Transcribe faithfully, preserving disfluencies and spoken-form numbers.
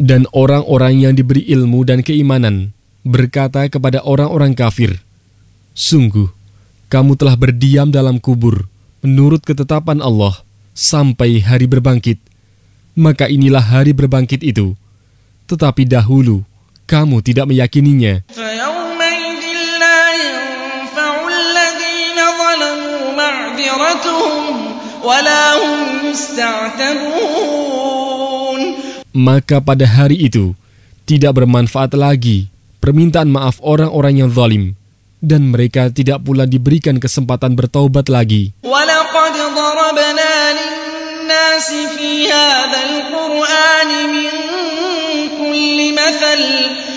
Dan orang-orang yang diberi ilmu dan keimanan berkata kepada orang-orang kafir, sungguh, kamu telah berdiam dalam kubur menurut ketetapan Allah sampai hari berbangkit. Maka inilah hari berbangkit itu. Tetapi dahulu, kamu tidak meyakininya. Maka pada hari itu, tidak bermanfaat lagi permintaan maaf orang-orang yang zalim, dan mereka tidak pula diberikan kesempatan bertaubat lagi. وَلَقَدْ ضَرَبْنَا لِلنَّاسِ فِي هَذَا الْقُرْآنِ مِنْ كُلِّ مَثَلٍ